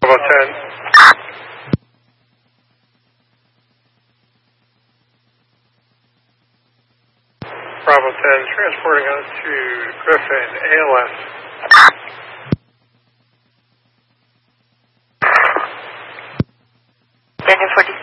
Bravo 10. Bravo 10, transporting out to Griffin, ALS. Daniel 46